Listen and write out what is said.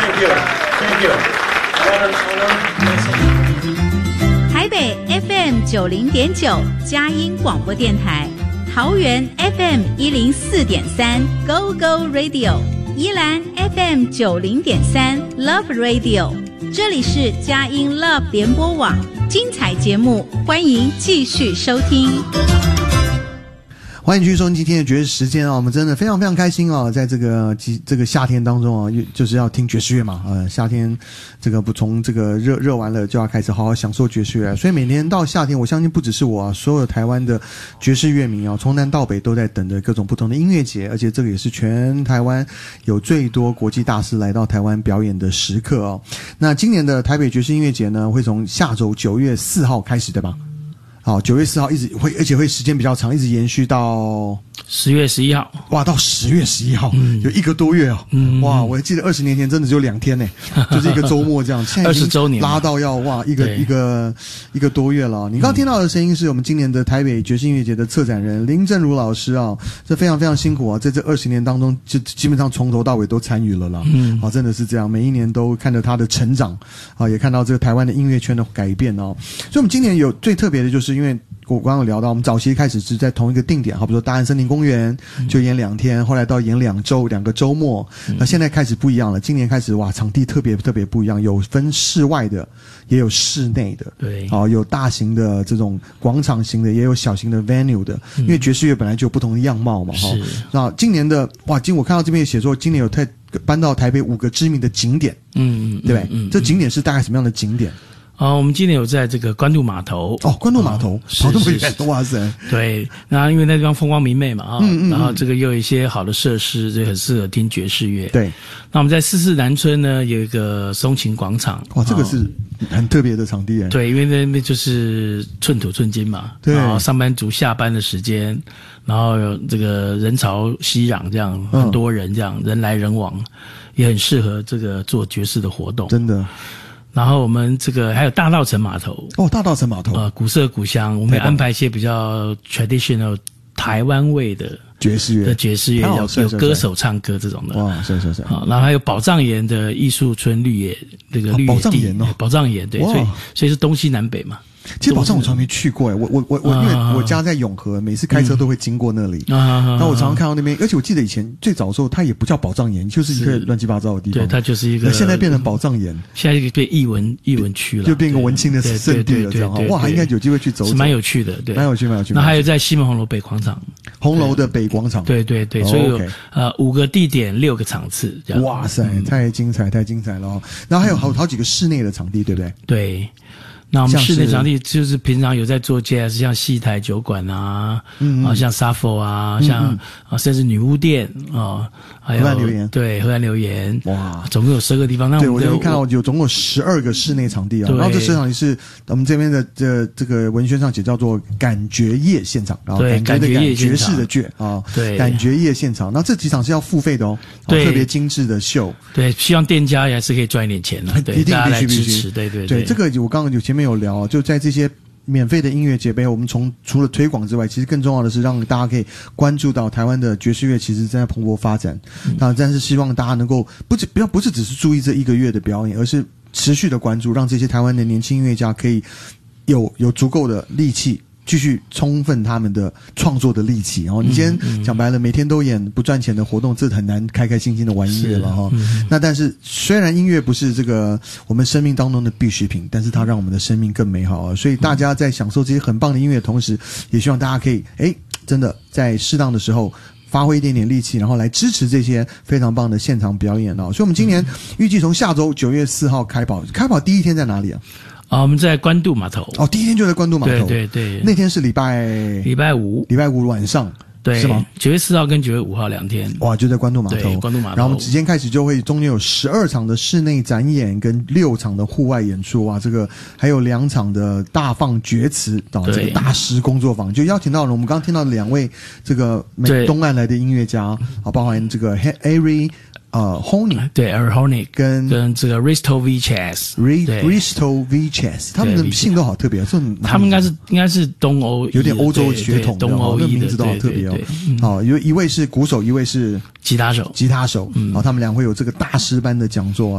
Thank you. Honor. 台北 FM 90.9佳音广播电台，桃园 FM 104.3 Go Go Radio， 宜兰 FM 90.3 Love Radio。这里是佳音 Love 联播网，精彩节目，欢迎继续收听。 欢迎继续收听今天的爵士时间啊！我们真的非常非常开心啊，在这个夏天当中啊，就是要听爵士乐嘛。夏天这个不从这个热完了，就要开始好好享受爵士乐。所以每年到夏天，我相信不只是我啊，所有台湾的爵士乐迷啊，从南到北都在等着各种不同的音乐节，而且这个也是全台湾有最多国际大师来到台湾表演的时刻哦。那今年的台北爵士音乐节呢，会从下周9月4号开始，对吧？好，9月4号一直会，而且会时间比较长，一直延续到 10月11号。 哇，到10月11号，有1个多月哦。哇，我还记得20年前真的只有2天呢，就是一个周末这样。现在已经 20周年拉到要哇一个多月了。你刚刚听到的声音是我们今年的台北爵士音乐节的策展人林正如老师啊，这非常非常辛苦啊，在这20年当中，就基本上从头到尾都参与了啦。真的是这样，每一年都看着他的成长啊，也看到这个台湾的音乐圈的改变哦。所以我们今年有最特别的就是。因为我刚刚有聊到，我们早期开始是在同一个定点，好比说大安森林公园就演2天，后来到演2个周末，那现在开始不一样了。今年开始哇，场地特别不一样，有分室外的，也有室内的， 对， 有大型的这种广场型的，也有小型的 venue 的，因为爵士乐本来就有不同的样貌嘛，哈。那今年的哇，我看到这边写说，今年有搬到台北5个知名的景点，对不对？这景点是大概什么样的景点？ 我们今年有在这个关渡码头关渡码头跑这么远，哇塞！ 对，那因为那地方风光明媚嘛然后这个又有一些好的设施，这很适合听爵士乐。 对， 那我们在44南村呢有一个松琴广场， 哇，这个是很特别的场地耶。 对，因为那边就是寸土寸金嘛，对，然后上班族下班的时间，然后有这个人潮熙攘，这样很多人这样人来人往，也很适合这个做爵士的活动， 真的。 然后我们这个还有大稻埕码头大稻埕码头古色古香，我们也安排一些比较 traditional 台湾味的爵士乐有歌手唱歌这种的。 哇，是好，然后还有宝藏岩的艺术村绿野，这个绿野地宝藏岩对，所以是东西南北嘛。 其实宝藏我从来没去过我因为我家在永和，每次开车都会经过那里。那我常常看到那边，而且我记得以前最早的时候，它也不叫宝藏岩，就是一个乱七八糟的地方。 对，它就是一个。 现在变成宝藏岩， 现在变艺文区了， 就变一个文青的圣地了，这样哇，应该有机会去走走， 是蛮有趣的，对， 蛮有趣。 那还有在西门红楼北广场， 红楼的北广场， 对，所以有5个地点6个场次，这样。 哇塞，太精彩了哦！然后还有好几个室内的场地，对不对？ 对。那我们室内场地就是平常有在做 jazz， 像戏台酒馆啊，像 Sappho 啊，像甚至女巫店还有河岸留言， 对，河岸留言， 哇， 总共有12个地方。那对，我这边看到有总共12个室内场地啊，然后这12场地是我们这边的这个文宣上写叫做感觉夜现场，然后感觉的感，爵士的爵啊，对，感觉夜现场。那这几场是要付费的哦，对，特别精致的秀， 对，希望店家也是可以赚一点钱的，对， 一定大家来必须， 支持，对， 这个我刚刚有前面有聊，就在这些免费的音乐节杯，我们除了推广之外，其实更重要的是让大家可以关注到台湾的爵士乐其实在蓬勃发展。但是希望大家能够不是只是注意这1个月的表演，而是持续的关注，让这些台湾的年轻音乐家可以有足够的力气继续充分他们的创作的力气。你今天讲白了，每天都演不赚钱的活动，这很难开开心心的玩音乐了哈。那但是虽然音乐不是这个我们生命当中的必需品，但是它让我们的生命更美好啊。所以大家在享受这些很棒的音乐的同时，也希望大家可以真的在适当的时候发挥一点点力气，然后来支持这些非常棒的现场表演哦。所以我们今年预计从下周9月4号开跑第一天在哪里啊？ 我们在关渡码头。 第一天就在关渡码头。 对， 那天是礼拜五晚上。 对， 是吗 ？9月4号跟9月5号2天。 哇，就在关渡码头。 对，关渡码头。 然后我们直接开始就会中间有12场的室内展演跟6场的户外演出啊，这个还有2场的大放厥词这个大师工作坊，就邀请到了我们刚刚听到的2位这个东岸来的音乐家包含这个 Ari。Honig 对 Ari Honig 跟这个 Risto Vichas Risto Vichas 他们的姓都好特别， 他们应该是东欧， 有点欧洲血统的， 东欧裔的， 名字都好特别哦。一位是鼓手，一位是吉他手，然后他们俩会有这个大师班的讲座